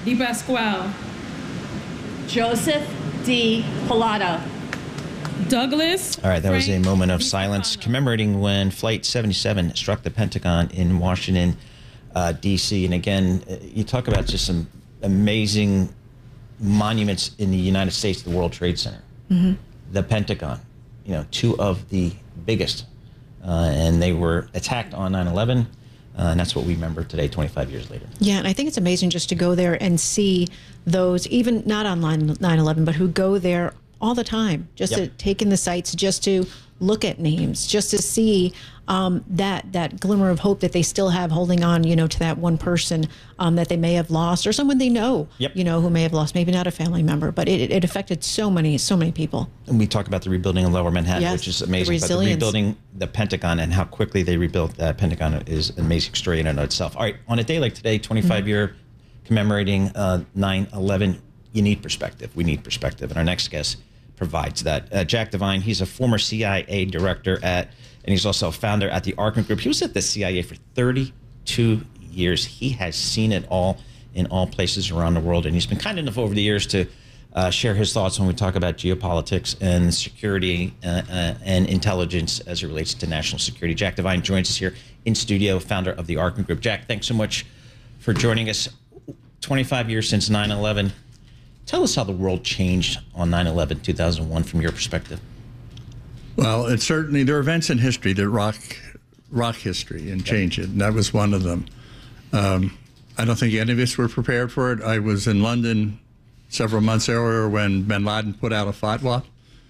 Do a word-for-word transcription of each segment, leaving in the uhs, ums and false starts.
Di Pasquale. Joseph D. Pilato. Douglas. All right, that was a Frank moment of Di silence Stefano. commemorating when Flight seventy-seven struck the Pentagon in Washington, uh, D C. And again, uh, you talk about just some amazing monuments in the United States, the World Trade Center, mm-hmm. the Pentagon, you know, two of the biggest. Uh, and they were attacked on nine eleven. Uh, and that's what we remember today, twenty-five years later. Yeah, and I think it's amazing just to go there and see those, even not on nine eleven, but who go there all the time, just Yep. to take in the sights, just to look at names, just to see um, that that glimmer of hope that they still have holding on, you know, to that one person um, that they may have lost, or someone they know, Yep. you know, who may have lost, maybe not a family member, but it, it affected so many, so many people. And we talk about the rebuilding of Lower Manhattan, Yes, which is the amazing. But the resilience. rebuilding the Pentagon and how quickly they rebuilt that Pentagon is an amazing story in and of itself. All right, on a day like today, twenty-five Mm-hmm. year commemorating uh, nine eleven, you need perspective. We need perspective. And our next guest provides that. Uh, Jack Devine, he's a former C I A director at, and he's also a founder at the Arkman Group. He was at the C I A for thirty-two years. He has seen it all in all places around the world. And he's been kind enough over the years to uh, share his thoughts when we talk about geopolitics and security uh, uh, and intelligence as it relates to national security. Jack Devine joins us here in studio, founder of the Arkman Group. Jack, thanks so much for joining us. twenty-five years since nine eleven. Tell us how the world changed on nine eleven two thousand one from your perspective. Well, it's certainly, there are events in history that rock rock history and change it, and that was one of them. Um, I don't think any of us were prepared for it. I was in London several months earlier when bin Laden put out a fatwa,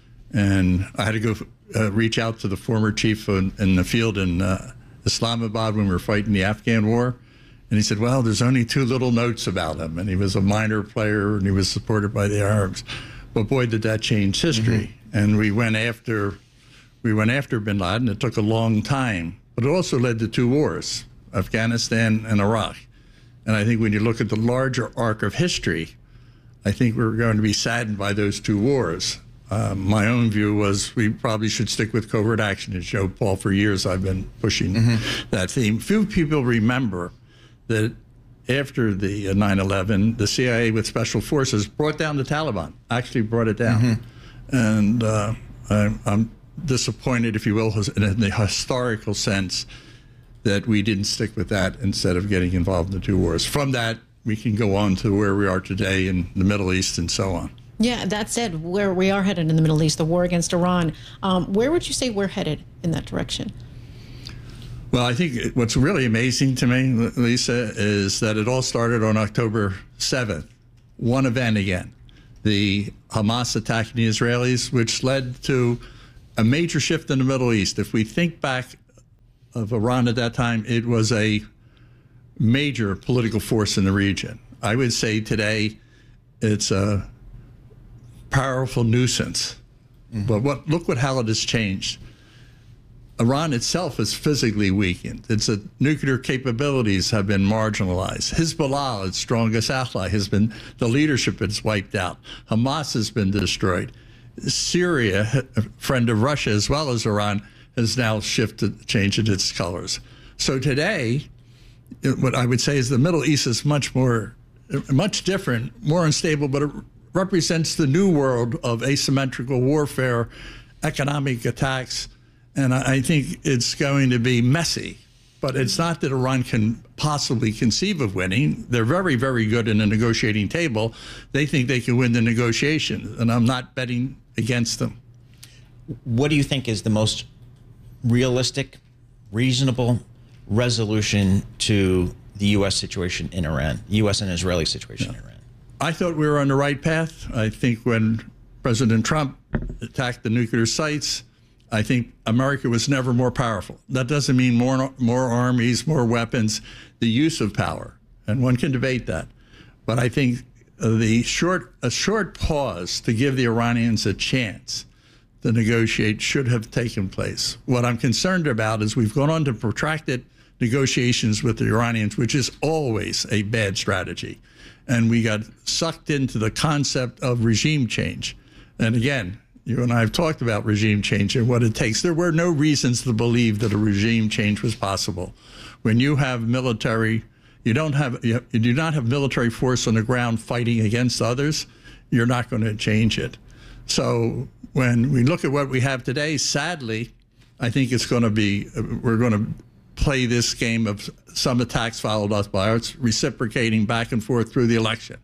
and I had to go uh, reach out to the former chief in, in the field in uh, Islamabad when we were fighting the Afghan war. And he said, well, there's only two little notes about him. And he was a minor player, and he was supported by the Arabs. But boy, did that change history. Mm-hmm. And we went after we went after bin Laden. It took a long time. But it also led to two wars, Afghanistan and Iraq. And I think when you look at the larger arc of history, I think we're going to be saddened by those two wars. Um, my own view was we probably should stick with covert action. As Joe Paul, for years I've been pushing mm-hmm. that theme. Few people remember that after the nine eleven, the C I A with special forces brought down the Taliban, actually brought it down. Mm-hmm. And uh, I'm, I'm disappointed, if you will, in the historical sense that we didn't stick with that instead of getting involved in the two wars. From that, we can go on to where we are today in the Middle East and so on. Yeah, that said, where we are headed in the Middle East, the war against Iran, um, where would you say we're headed in that direction? Well, I think what's really amazing to me, Lisa, is that it all started on October seventh. One event again, the Hamas attacking the Israelis, which led to a major shift in the Middle East. If we think back of Iran at that time, it was a major political force in the region. I would say today it's a powerful nuisance. Mm-hmm. But what look what how it has changed. Iran itself is physically weakened. Its uh, nuclear capabilities have been marginalized. Hezbollah, its strongest ally, has been, the leadership is wiped out. Hamas has been destroyed. Syria, a friend of Russia as well as Iran, has now shifted, changed its colors. So today, what I would say is the Middle East is much more, much different, more unstable, but it represents the new world of asymmetrical warfare, economic attacks. And I think it's going to be messy, but it's not that Iran can possibly conceive of winning. They're very, very good in a negotiating table. They think they can win the negotiation, and I'm not betting against them. What do you think is the most realistic, reasonable resolution to the U S situation in Iran, U S and Israeli situation yeah. in Iran? I thought we were on the right path. I think when President Trump attacked the nuclear sites, I think America was never more powerful. That doesn't mean more more armies, more weapons, the use of power, and one can debate that. But I think the short a short pause to give the Iranians a chance to negotiate should have taken place. What I'm concerned about is we've gone on to protracted negotiations with the Iranians, which is always a bad strategy. And we got sucked into the concept of regime change. And again, you and I have talked about regime change and what it takes. There were no reasons to believe that a regime change was possible. When you have military you don't have you, you do not have military force on the ground fighting against others, you're not going to change it. So when we look at what we have today, sadly, I think it's going to be we're going to play this game of some attacks followed us by others, reciprocating back and forth through the election.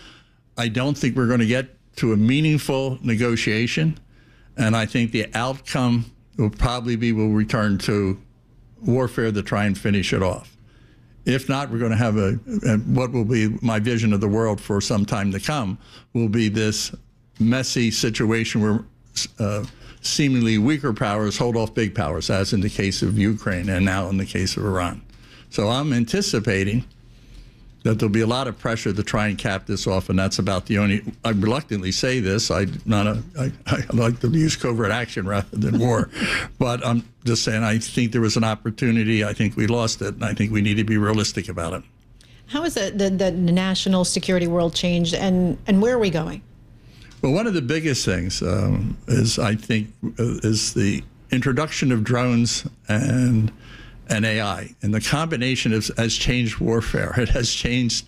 I don't think we're going to get to a meaningful negotiation, and I think the outcome will probably be we'll return to warfare to try and finish it off. If not, we're going to have a, what will be my vision of the world for some time to come, will be this messy situation where uh, seemingly weaker powers hold off big powers, as in the case of Ukraine and now in the case of Iran. So I'm anticipating that there'll be a lot of pressure to try and cap this off, and that's about the only, I reluctantly say this, I not a, I, I like to use covert action rather than war, but I'm just saying I think there was an opportunity, I think we lost it, and I think we need to be realistic about it. How has the, the, the national security world changed, and, and where are we going? Well, one of the biggest things um, is, I think, uh, is the introduction of drones and and A I, and the combination has, has changed warfare. It has changed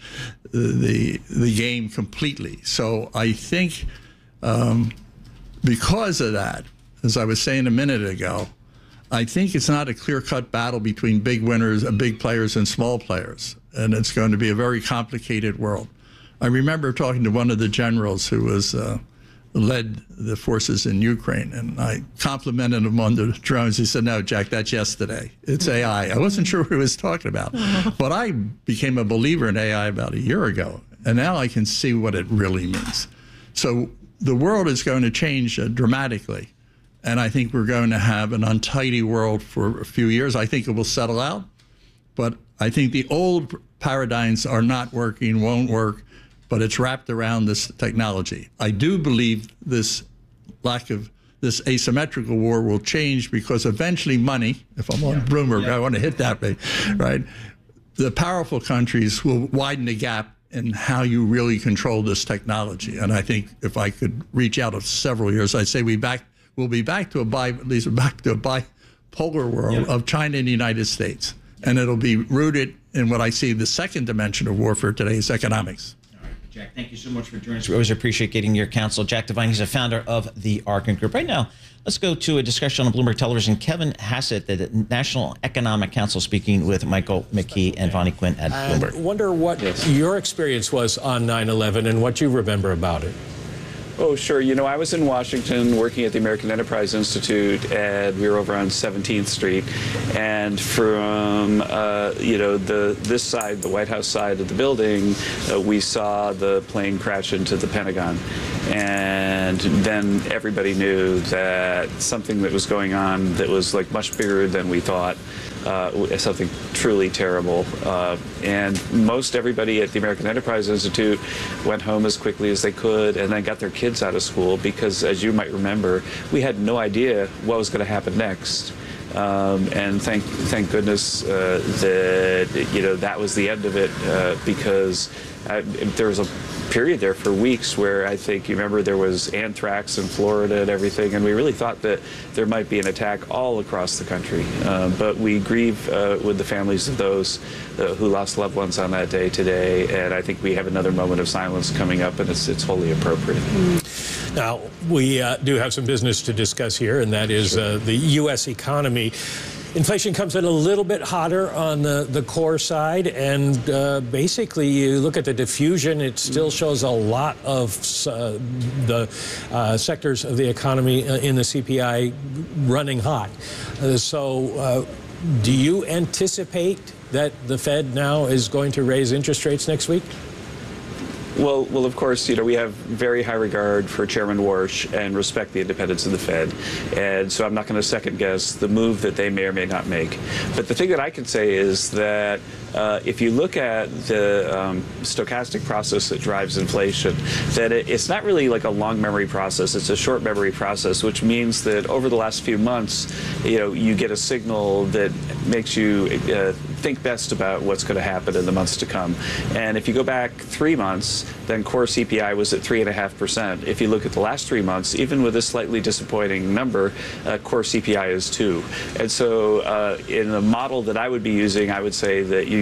the the game completely. So I think um, because of that, as I was saying a minute ago, I think it's not a clear-cut battle between big winners, uh, big players, and small players, and it's going to be a very complicated world. I remember talking to one of the generals who was uh, led the forces in Ukraine, and I complimented him on the drones. He said, "No, Jack, that's yesterday. It's A I." I wasn't sure what he was talking about, but I became a believer in A I about a year ago, and now I can see what it really means. So the world is going to change uh, dramatically, and I think we're going to have an untidy world for a few years. I think it will settle out, but I think the old paradigms are not working, won't work, but it's wrapped around this technology. I do believe this lack of this asymmetrical war will change because eventually money, if I'm on yeah. Bloomberg, yeah. I want to hit that big, right? The powerful countries will widen the gap in how you really control this technology. And I think if I could reach out of several years, I'd say we back, we'll be back to a bi, at least back to a bipolar world yeah. of China and the United States. And it'll be rooted in what I see the second dimension of warfare today is economics. Jack, thank you so much for joining us. We always appreciate getting your counsel. Jack Devine, he's a founder of the Arkin Group. Right now, let's go to a discussion on Bloomberg Television. Kevin Hassett, the National Economic Council, speaking with Michael McKee and Vonnie Quinn at Bloomberg. I wonder what yes. your experience was on nine eleven and what you remember about it. Oh, sure. You know, I was in Washington working at the American Enterprise Institute, and we were over on seventeenth Street. And from, uh, you know, the this side, the White House side of the building, uh, we saw the plane crash into the Pentagon. And then everybody knew that something that was going on that was, like, much bigger than we thought. Uh, something truly terrible. Uh, and most everybody at the American Enterprise Institute went home as quickly as they could and then got their kids out of school because, as you might remember, we had no idea what was going to happen next. Um, and thank thank goodness uh, that, you know, that was the end of it uh, because I, there was a period there for weeks where I think you remember there was anthrax in Florida and everything, and we really thought that there might be an attack all across the country. Uh, but we grieve uh, with the families of those uh, who lost loved ones on that day today, and I think we have another moment of silence coming up, and it's, it's wholly appropriate. Now, we uh, do have some business to discuss here, and that is uh, the U S economy. Inflation comes in a little bit hotter on the, the core side, and uh, basically you look at the diffusion, it still shows a lot of uh, the uh, sectors of the economy in the C P I running hot. Uh, so uh, do you anticipate that the Fed now is going to raise interest rates next week? Well, well, of course, you know, we have very high regard for Chairman Warsh and respect the independence of the Fed. And so I'm not going to second guess the move that they may or may not make. But the thing that I can say is that uh, if you look at the um, stochastic process that drives inflation, that it, it's not really like a long memory process. It's a short memory process, which means that over the last few months, you know, you get a signal that makes you uh, think best about what's going to happen in the months to come. And if you go back three months, then core C P I was at three and a half percent. If you look at the last three months, even with a slightly disappointing number, uh, core C P I is two. And so uh, in the model that I would be using, I would say that you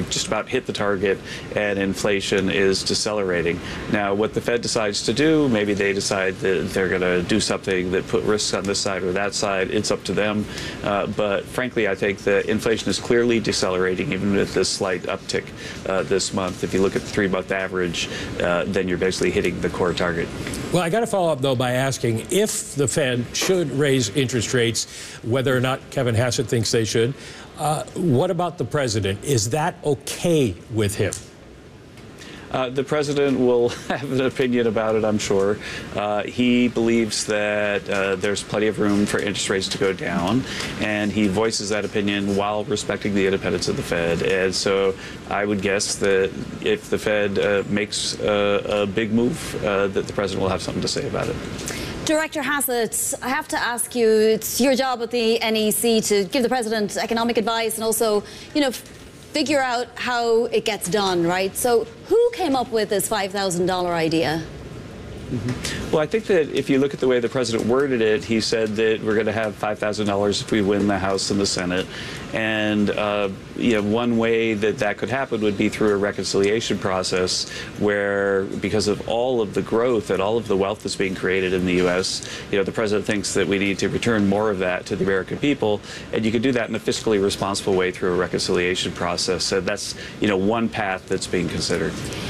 we've just about hit the target and inflation is decelerating. Now, what the Fed decides to do, maybe they decide that they're going to do something that put risks on this side or that side. It's up to them. Uh, but frankly, I think that inflation is clearly decelerating, even with this slight uptick uh, this month. If you look at the three-month average, uh, then you're basically hitting the core target. Well, I got to follow up, though, by asking if the Fed should raise interest rates, whether or not Kevin Hassett thinks they should. Uh, what about the president? Is that okay with him? Uh, the president will have an opinion about it, I'm sure. Uh, he believes that uh, there's plenty of room for interest rates to go down, and he voices that opinion while respecting the independence of the Fed. And so I would guess that if the Fed uh, makes uh, a big move, uh, that the president will have something to say about it. Director Hassett, I have to ask you, it's your job at the N E C to give the president economic advice and also, you know, figure out how it gets done, right? So who came up with this five thousand dollar idea? Mm-hmm. Well, I think that if you look at the way the president worded it, he said that we're going to have five thousand dollars if we win the House and the Senate. And, uh, you know, one way that that could happen would be through a reconciliation process where, because of all of the growth and all of the wealth that's being created in the U S, you know, the president thinks that we need to return more of that to the American people. And you could do that in a fiscally responsible way through a reconciliation process. So that's, you know, one path that's being considered.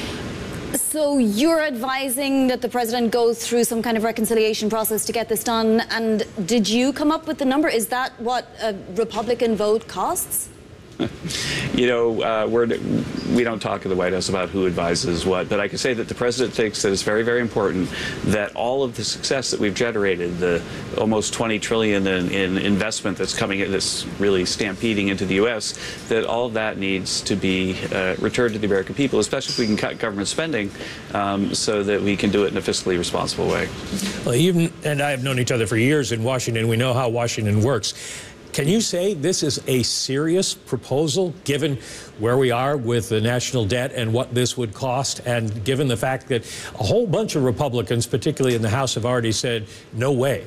So you're advising that the president go through some kind of reconciliation process to get this done. And did you come up with the number? Is that what a Republican vote costs? You know, uh, we're, we don't talk in the White House about who advises what, but I can say that the president thinks that it's very, very important that all of the success that we've generated, the almost twenty trillion dollars in, in investment that's coming in, that's really stampeding into the U S, that all of that needs to be uh, returned to the American people, especially if we can cut government spending um, so that we can do it in a fiscally responsible way. Well, you and I have known each other for years in Washington. We know how Washington works. Can you say this is a serious proposal, given where we are with the national debt and what this would cost, and given the fact that a whole bunch of Republicans, particularly in the House, have already said, no way?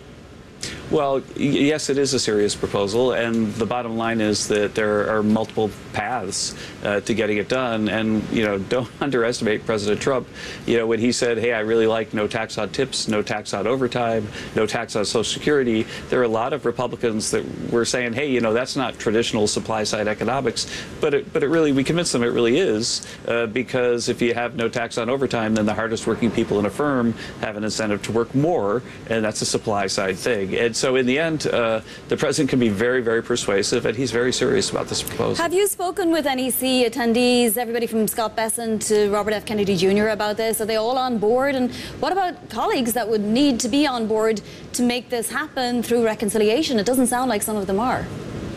Well, yes, it is a serious proposal, and the bottom line is that there are multiple paths uh, to getting it done. And, you know, don't underestimate President Trump. You know, when he said, hey, I really like no tax on tips, no tax on overtime, no tax on Social Security, there are a lot of Republicans that were saying, hey, you know, that's not traditional supply-side economics. But it, but it really, we convinced them it really is, uh, because if you have no tax on overtime, then the hardest working people in a firm have an incentive to work more, and that's a supply-side thing. And so in the end, uh, the president can be very, very persuasive, and he's very serious about this proposal. Have you spoken with N E C attendees, everybody from Scott Bessent to Robert F. Kennedy Junior about this? Are they all on board? And what about colleagues that would need to be on board to make this happen through reconciliation? It doesn't sound like some of them are.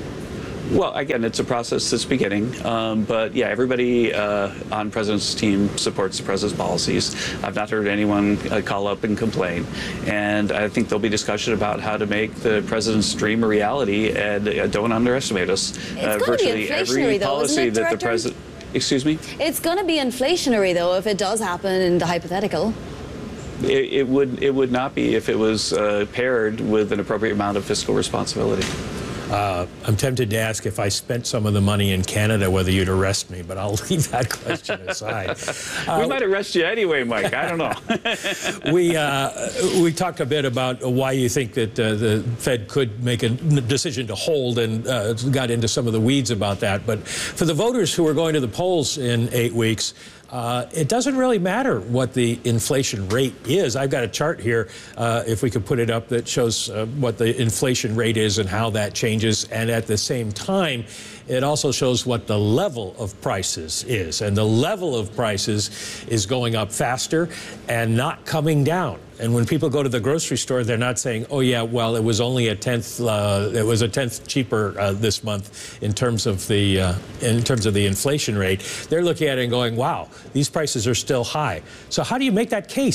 Well, again, it's a process that's beginning, um, but yeah, everybody uh, on President's team supports the President's policies. I've not heard anyone uh, call up and complain, and I think there'll be discussion about how to make the President's dream a reality, and uh, don't underestimate us. It's uh, going to be inflationary, though, isn't it, Director? That the President, excuse me? It's going to be inflationary, though, if it does happen in the hypothetical. It, it would it would not be if it was uh, paired with an appropriate amount of fiscal responsibility. Uh, I'm tempted to ask if I spent some of the money in Canada, whether you'd arrest me, but I'll leave that question aside. Uh, we might arrest you anyway, Mike. I don't know. we uh, we talked a bit about why you think that uh, the Fed could make a decision to hold, and uh, got into some of the weeds about that. But for the voters who are going to the polls in eight weeks, Uh, it doesn't really matter what the inflation rate is. I've got a chart here, uh, if we could put it up, that shows uh, what the inflation rate is and how that changes. And at the same time, it also shows what the level of prices is. And the level of prices is going up faster and not coming down. And when people go to the grocery store, they're not saying, oh, yeah, well, it was only a tenth, uh, it was a tenth cheaper uh, this month in terms of the uh, in terms of the inflation rate. They're looking at it and going, wow, these prices are still high. So how do you make that case?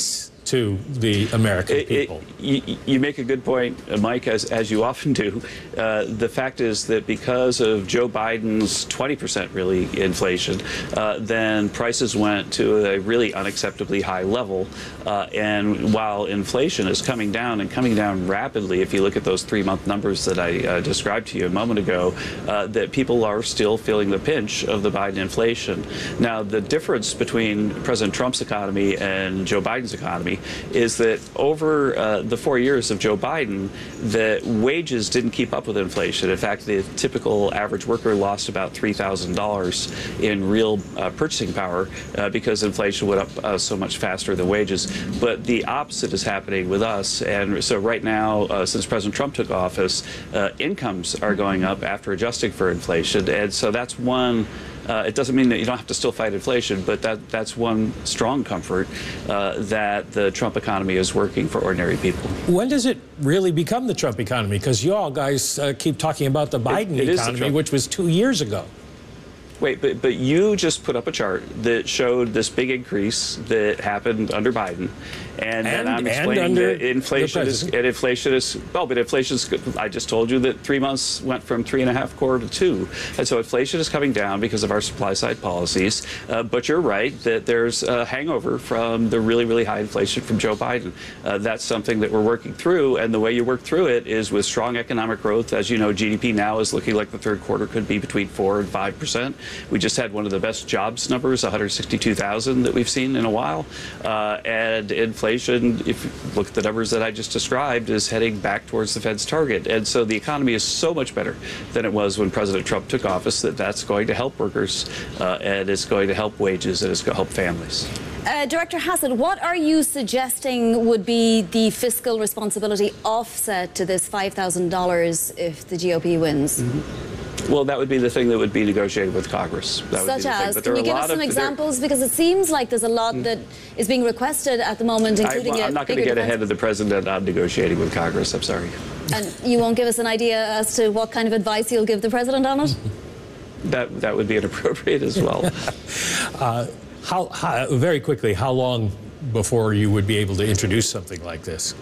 to the American It, people. it, you, you make a good point, uh, Mike, as, as you often do. Uh, the fact is that because of Joe Biden's twenty percent really inflation, uh, then prices went to a really unacceptably high level. Uh, and while inflation is coming down and coming down rapidly, if you look at those three-month numbers that I uh, described to you a moment ago, uh, that people are still feeling the pinch of the Biden inflation. Now, the difference between President Trump's economy and Joe Biden's economy is that over uh, the four years of Joe Biden, the wages didn't keep up with inflation. In fact, the typical average worker lost about three thousand dollars in real uh, purchasing power uh, because inflation went up uh, so much faster than wages. But the opposite is happening with us. And so right now, uh, since President Trump took office, uh, incomes are going up after adjusting for inflation. And so that's one. Uh, it doesn't mean that you don't have to still fight inflation, but that, that's one strong comfort uh, that the Trump economy is working for ordinary people. When does it really become the Trump economy? Because you all guys uh, keep talking about the Biden it, it economy, which was two years ago. Wait, but, but you just put up a chart that showed this big increase that happened under Biden. And, And- then I'm and explaining under that inflation the is, president. and inflation is, well, but inflation is, I just told you that three months went from three and a half core to two. And so inflation is coming down because of our supply side policies. Uh, but you're right that there's a hangover from the really, really high inflation from Joe Biden. Uh, that's something that we're working through. And the way you work through it is with strong economic growth. As you know, G D P now is looking like the third quarter could be between four and five percent. We just had one of the best jobs numbers, one hundred sixty-two thousand that we've seen in a while. Uh, and inflation, if you look at the numbers that I just described, is heading back towards the Fed's target. And so the economy is so much better than it was when President Trump took office that that's going to help workers uh, and it's going to help wages and it's going to help families. Uh, Director Hassett, what are you suggesting would be the fiscal responsibility offset to this five thousand dollars if the G O P wins? Mm-hmm. Well, that would be the thing that would be negotiated with Congress. That would be Such the thing. as, But there can are you a give lot us some of- there- examples? Because it seems like there's a lot that is being requested at the moment, including I, a I'm not going to bigger get ahead defense. of the president on negotiating with Congress. I'm sorry. And you won't give us an idea as to what kind of advice you'll give the president on it? That that would be inappropriate as well. uh, how, how, very quickly, how long before you would be able to introduce something like this?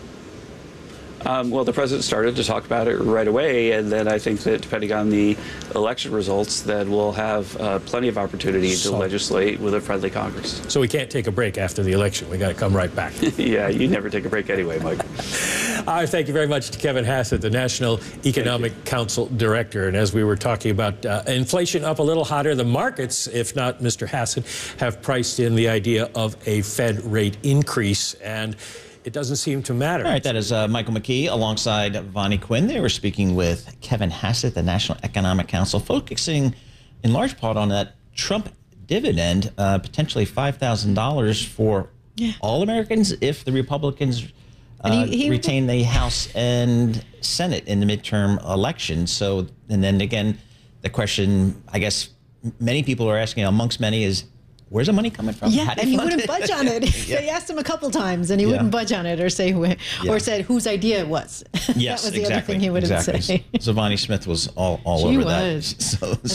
Um, well, the president started to talk about it right away, and then I think that depending on the election results, that we'll have uh, plenty of opportunity So- to legislate with a friendly Congress. So we can't take a break after the election. We got to come right back. Yeah, you never take a break anyway, Mike. All right, thank you very much to Kevin Hassett, the National Economic Council Director. And as we were talking about uh, inflation up a little hotter, the markets, if not Mister Hassett, have priced in the idea of a Fed rate increase. And it doesn't seem to matter. All right, that is uh, Michael McKee alongside Vonnie Quinn. They were speaking with Kevin Hassett, the National Economic Council, focusing in large part on that Trump dividend, uh, potentially five thousand dollars for Yeah. all Americans if the Republicans uh, And he- he- retain the House and Senate in the midterm election. So, and then again, the question, I guess, many people are asking, amongst many, is where's the money coming from? Yeah, How do and you he fund wouldn't it? budge on it. Yeah. They asked him a couple times, and he Yeah. wouldn't budge on it or say who, Yeah. or said whose idea it was. Yes, that was the exactly. other thing he wouldn't exactly. say. So Vonnie Smith was all, all She over was. that. So,